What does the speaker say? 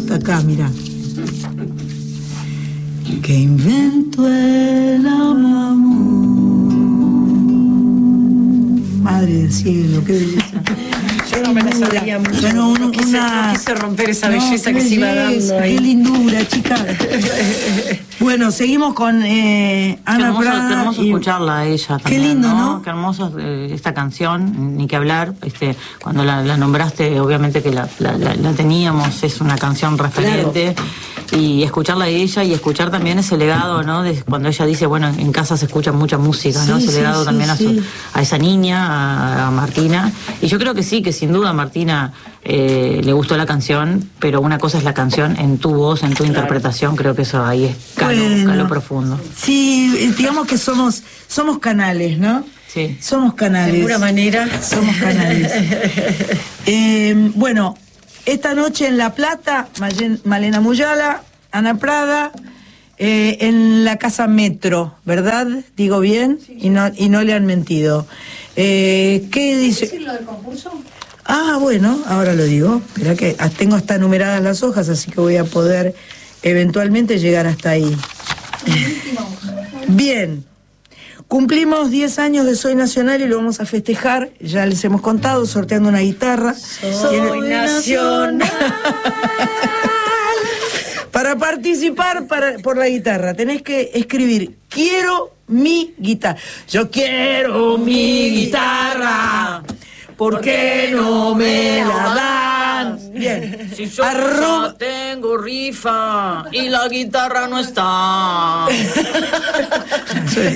hasta acá, mira. Que inventó el amor. Madre del cielo, qué belleza. Yo no me la sabía mucho. No quise romper esa belleza que se iba dando ahí. Qué lindura, chica. Bueno, seguimos con Ana Prada. Qué hermoso escucharla a ella también. Qué lindo, ¿no? Qué hermoso esta canción, ni que hablar. Cuando la nombraste, obviamente que la teníamos, es una canción referente. Claro. Y escucharla a ella y escuchar también ese legado, ¿no? De cuando ella dice, bueno, en casa se escucha mucha música, ¿no? Ese legado también a esa niña, a Martina. Y yo creo que sí, que sin duda a Martina le gustó la canción, pero una cosa es la canción en tu voz, en tu interpretación, creo que eso ahí es calo profundo. Sí, digamos que somos canales, ¿no? Sí. Somos canales. De alguna manera. Somos canales. Bueno, esta noche en La Plata, Malena Muyala, Ana Prada, en la Casa Metro, ¿verdad? ¿Digo bien? Sí. Y no le han mentido. ¿Qué dice? ¿Decir lo del concurso? Ah, bueno, ahora lo digo. Mirá que tengo hasta numeradas las hojas, así que voy a poder eventualmente llegar hasta ahí. Bien. Cumplimos 10 años de Soy Nacional y lo vamos a festejar, ya les hemos contado, sorteando una guitarra. Soy Nacional. Para participar por la guitarra tenés que escribir, quiero mi guitarra. Yo quiero mi guitarra, ¿por qué no me la dan? Bien. Si yo ya tengo rifa y la guitarra no está.